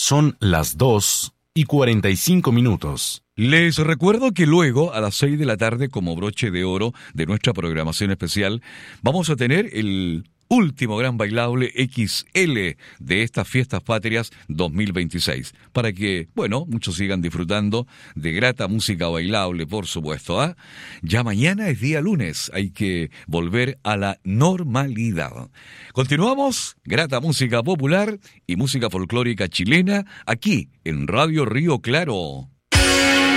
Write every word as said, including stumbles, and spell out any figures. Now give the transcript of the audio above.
Son las dos y cuarenta y cinco minutos. Les recuerdo que luego, a las seis de la tarde, como broche de oro de nuestra programación especial, vamos a tener el último gran bailable equis ele de estas fiestas patrias dos mil veintiséis, para que, bueno, muchos sigan disfrutando de grata música bailable, por supuesto. ¿ah? Ya mañana es día lunes, hay que volver a la normalidad. Continuamos, grata música popular y música folclórica chilena, aquí en Radio Río Claro.